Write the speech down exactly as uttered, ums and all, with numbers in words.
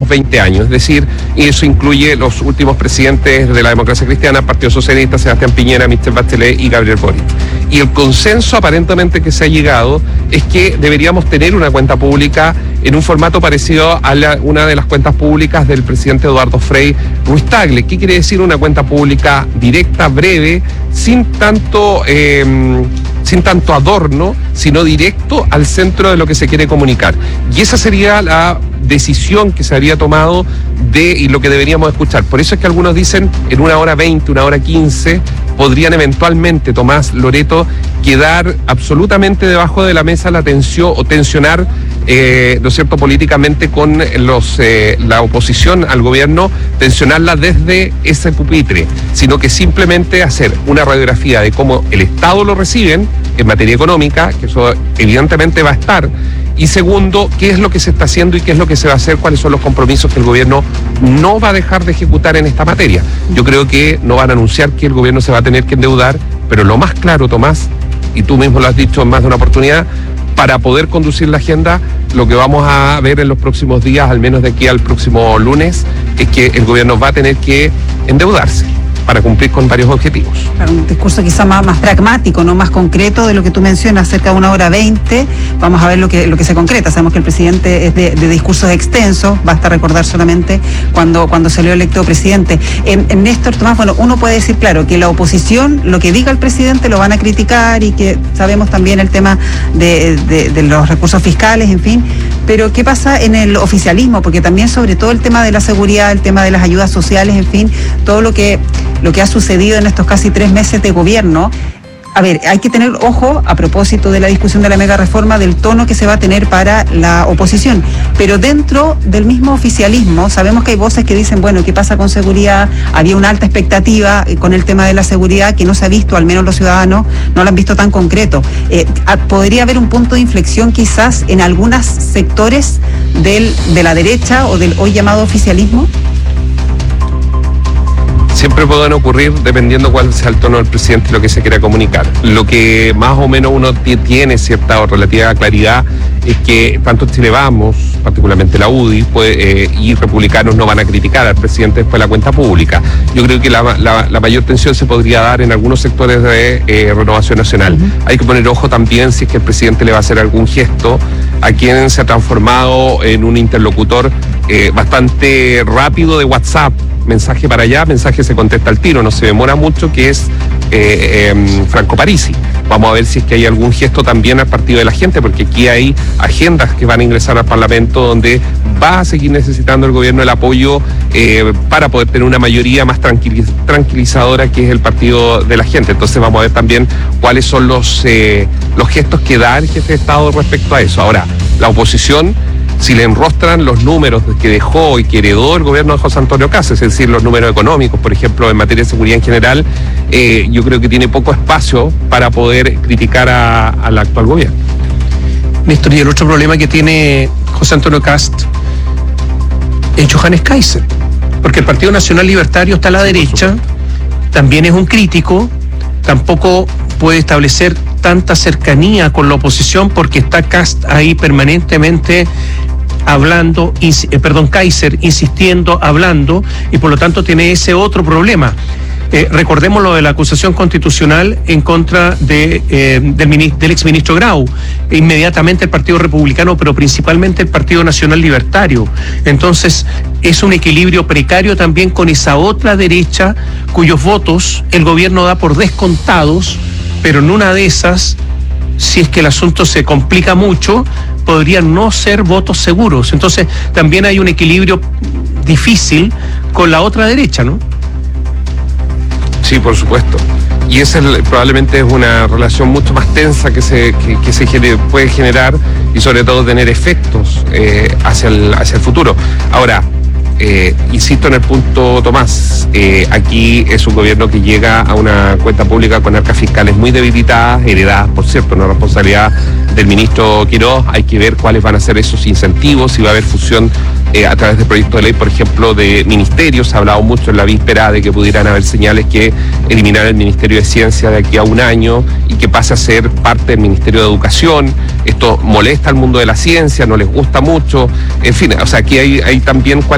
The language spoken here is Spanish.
veinte años, es decir, y eso incluye los últimos presidentes de la democracia cristiana, Partido Socialista, Sebastián Piñera, Michelle Bachelet y Gabriel Boric. Y el consenso aparentemente que se ha llegado es que deberíamos tener una cuenta pública en un formato parecido a la, una de las cuentas públicas del presidente Eduardo Frei Ruiz Tagle. ¿Qué quiere decir una cuenta pública directa, breve, sin tanto... Eh, sin tanto adorno, sino directo al centro de lo que se quiere comunicar? Y esa sería la decisión que se habría tomado de, y lo que deberíamos escuchar. Por eso es que algunos dicen en una hora veinte, una hora quince, podrían eventualmente, Tomás, Loreto, quedar absolutamente debajo de la mesa la tensión o tensionar, eh, ¿no es cierto?, políticamente con los eh, la oposición al gobierno, tensionarla desde ese pupitre, sino que simplemente hacer una radiografía de cómo el Estado lo reciben en materia económica, que eso evidentemente va a estar, y segundo, qué es lo que se está haciendo y qué es lo que se va a hacer, cuáles son los compromisos que el gobierno no va a dejar de ejecutar en esta materia. Yo creo que no van a anunciar que el gobierno se va a tener que endeudar, pero lo más claro, Tomás, y tú mismo lo has dicho en más de una oportunidad, para poder conducir la agenda, lo que vamos a ver en los próximos días, al menos de aquí al próximo lunes, es que el gobierno va a tener que endeudarse para cumplir con varios objetivos. Claro, un discurso quizá más, más pragmático, no más concreto de lo que tú mencionas, cerca de una hora veinte. Vamos a ver lo que lo que se concreta. Sabemos que el presidente es de, de discursos extensos, basta recordar solamente cuando, cuando salió electo presidente. En, en Néstor, Tomás, bueno, uno puede decir, claro, que la oposición, lo que diga el presidente lo van a criticar y que sabemos también el tema de, de, de los recursos fiscales, en fin. Pero ¿qué pasa en el oficialismo? Porque también, sobre todo, el tema de la seguridad, el tema de las ayudas sociales, en fin, todo lo que lo que ha sucedido en estos casi tres meses de gobierno. A ver, hay que tener ojo, a propósito de la discusión de la mega reforma, del tono que se va a tener para la oposición. Pero dentro del mismo oficialismo, sabemos que hay voces que dicen, bueno, ¿qué pasa con seguridad? Había una alta expectativa con el tema de la seguridad que no se ha visto, al menos los ciudadanos no lo han visto tan concreto. Eh, ¿Podría haber un punto de inflexión quizás en algunos sectores del, de la derecha o del hoy llamado oficialismo? Siempre pueden ocurrir dependiendo cuál sea el tono del presidente y lo que se quiera comunicar. Lo que más o menos uno t- tiene cierta o relativa claridad es que tanto Chile Vamos, particularmente la U D I, pues, eh, y republicanos no van a criticar al presidente después de la cuenta pública. Yo creo que la, la, la mayor tensión se podría dar en algunos sectores de eh, Renovación Nacional. Uh-huh. Hay que poner ojo también si es que el presidente le va a hacer algún gesto a quien se ha transformado en un interlocutor eh, bastante rápido de WhatsApp. Mensaje para allá, mensaje se contesta al tiro, no se demora mucho, que es eh, eh, Franco Parisi. Vamos a ver si es que hay algún gesto también al partido de la gente, porque aquí hay agendas que van a ingresar al Parlamento donde va a seguir necesitando el gobierno el apoyo eh, para poder tener una mayoría más tranquiliz- tranquilizadora, que es el partido de la gente. Entonces vamos a ver también cuáles son los, eh, los gestos que da el jefe de Estado respecto a eso. Ahora, la oposición, si le enrostran los números que dejó y que heredó el gobierno de José Antonio Kast, es decir, los números económicos, por ejemplo, en materia de seguridad en general, eh, yo creo que tiene poco espacio para poder criticar a, al actual gobierno. Néstor, y el otro problema que tiene José Antonio Kast es Johannes Kaiser, porque el Partido Nacional Libertario está a la derecha, también es un crítico, tampoco puede establecer tanta cercanía con la oposición porque está Kast ahí permanentemente hablando, ins- eh, perdón, Kaiser insistiendo, hablando, y por lo tanto tiene ese otro problema. Eh, recordemos lo de la acusación constitucional en contra de, eh, del, mini- del exministro Grau. Inmediatamente el Partido Republicano, pero principalmente el Partido Nacional Libertario. Entonces, es un equilibrio precario también con esa otra derecha cuyos votos el gobierno da por descontados, pero en una de esas, si es que el asunto se complica mucho, podrían no ser votos seguros. Entonces, también hay un equilibrio difícil con la otra derecha, ¿no? Sí, por supuesto. Y esa es, probablemente es una relación mucho más tensa que se, que, que se genere, puede generar y sobre todo tener efectos eh, hacia, el, hacia el futuro. Ahora, eh, insisto en el punto, Tomás, eh, aquí es un gobierno que llega a una cuenta pública con arcas fiscales muy debilitadas, heredadas, por cierto, una responsabilidad del ministro Quiroz. Hay que ver cuáles van a ser esos incentivos, si va a haber fusión Eh, a través de proyectos de ley, por ejemplo, de ministerios. Se ha hablado mucho en la víspera de que pudieran haber señales que eliminar el Ministerio de Ciencia de aquí a un año y que pase a ser parte del Ministerio de Educación. Esto molesta al mundo de la ciencia, no les gusta mucho. En fin, o sea, aquí hay, hay también